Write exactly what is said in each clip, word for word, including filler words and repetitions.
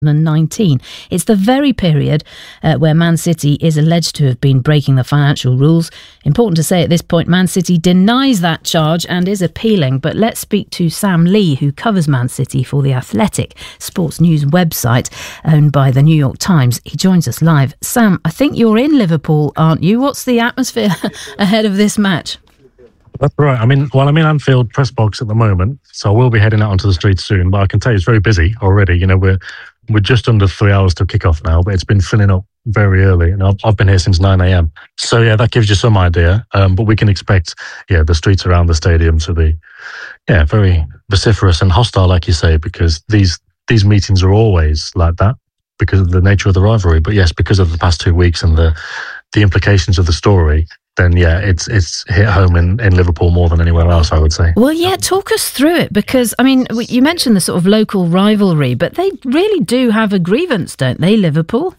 nineteen. It's the very period uh, where Man City is alleged to have been breaking the financial rules. Important to say at this point, Man City denies that charge and is appealing. But let's speak to Sam Lee, who covers Man City for The Athletic, sports news website owned by the New York Times. He joins us live. Sam, I think you're in Liverpool, aren't you? What's the atmosphere ahead of this match? That's right. I mean, well, I'm in Anfield press box at the moment, so I will be heading out onto the streets soon. But I can tell you it's very busy already. You know, we're we're just under three hours to kick off now, but it's been filling up very early, and I've, I've been here since nine a.m. So yeah, that gives you some idea. Um, but we can expect, yeah, the streets around the stadium to be, yeah, very vociferous and hostile, like you say, because these these meetings are always like that because of the nature of the rivalry. But yes, because of the past two weeks and the the implications of the story, then yeah, it's it's hit home in, in Liverpool more than anywhere else, I would say. Well, yeah, talk us through it, because, I mean, you mentioned the sort of local rivalry, but they really do have a grievance, don't they, Liverpool?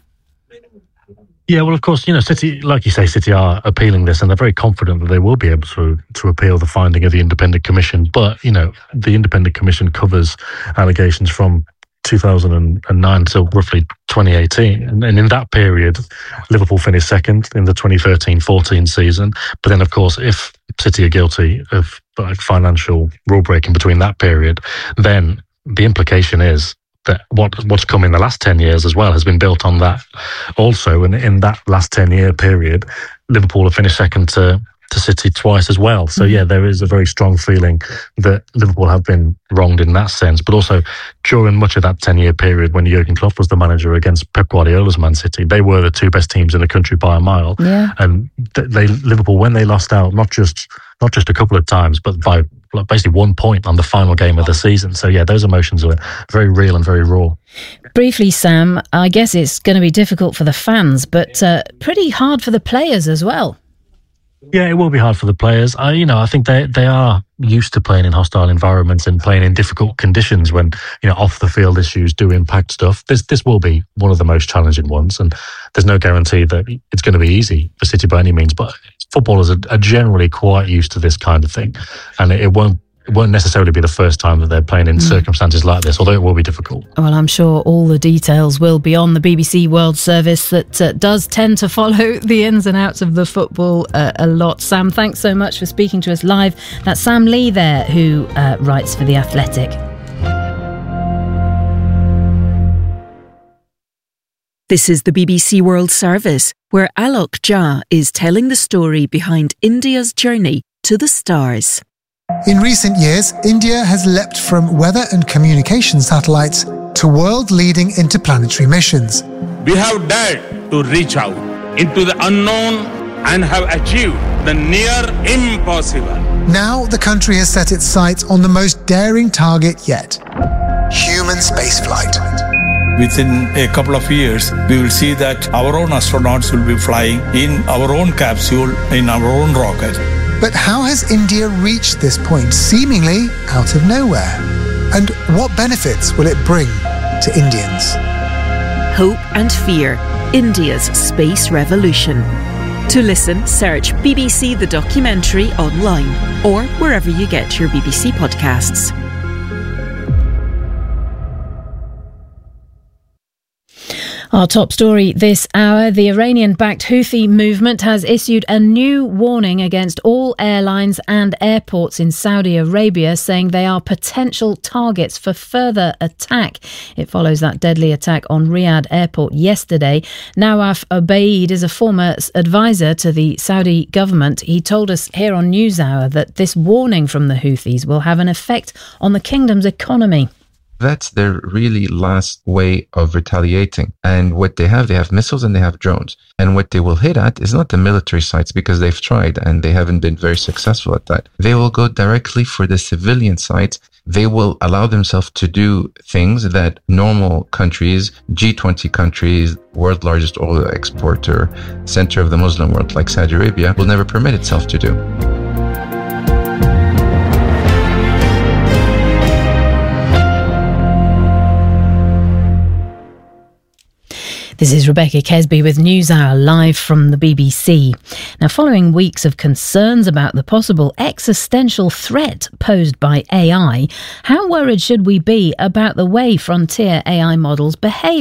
Yeah, well, of course, you know, City, like you say, City are appealing this, and they're very confident that they will be able to to appeal the finding of the Independent Commission. But, you know, the Independent Commission covers allegations from two thousand nine to roughly twenty eighteen, and, and in that period Liverpool finished second in the twenty thirteen fourteen season. But then, of course, if City are guilty of like, financial rule breaking between that period, then the implication is that what what's come in the last ten years as well has been built on that also. And in that last ten year period, Liverpool have finished second to to City twice as well. So yeah, there is a very strong feeling that Liverpool have been wronged in that sense. But also during much of that ten-year period when Jurgen Klopp was the manager against Pep Guardiola's Man City, they were the two best teams in the country by a mile. Yeah. And they Liverpool, when they lost out, not just not just a couple of times, but by basically one point on the final game of the season. So yeah, those emotions are very real and very raw. Briefly, Sam, I guess it's going to be difficult for the fans, but uh, pretty hard for the players as well. Yeah, it will be hard for the players. I, you know, I think they they are used to playing in hostile environments and playing in difficult conditions when, you know, off the field issues do impact stuff. This this will be one of the most challenging ones, and there's no guarantee that it's going to be easy for City by any means. But footballers are, are generally quite used to this kind of thing, and it, it won't. It won't necessarily be the first time that they're playing in mm. circumstances like this, although it will be difficult. Well, I'm sure all the details will be on the B B C World Service that uh, does tend to follow the ins and outs of the football uh, a lot. Sam, thanks so much for speaking to us live. That's Sam Lee there, who uh, writes for The Athletic. This is the B B C World Service, where Alok Jha is telling the story behind India's journey to the stars. In recent years, India has leapt from weather and communication satellites to world-leading interplanetary missions. We have dared to reach out into the unknown and have achieved the near impossible. Now the country has set its sights on the most daring target yet: human spaceflight. Within a couple of years, we will see that our own astronauts will be flying in our own capsule, in our own rocket. But how has India reached this point, seemingly out of nowhere? And what benefits will it bring to Indians? Hope and Fear, India's Space Revolution. To listen, search B B C The Documentary online or wherever you get your B B C podcasts. Our top story this hour: the Iranian-backed Houthi movement has issued a new warning against all airlines and airports in Saudi Arabia, saying they are potential targets for further attack. It follows that deadly attack on Riyadh Airport yesterday. Nawaf Obaid is a former advisor to the Saudi government. He told us here on NewsHour that this warning from the Houthis will have an effect on the kingdom's economy. That's their really last way of retaliating. And what they have, they have missiles and they have drones. And what they will hit at is not the military sites, because they've tried and they haven't been very successful at that. They will go directly for the civilian sites. They will allow themselves to do things that normal countries, G twenty countries, world's largest oil exporter, center of the Muslim world like Saudi Arabia, will never permit itself to do. The This is Rebecca Kesby with NewsHour live from the B B C. Now, following weeks of concerns about the possible existential threat posed by A I, how worried should we be about the way frontier A I models behave?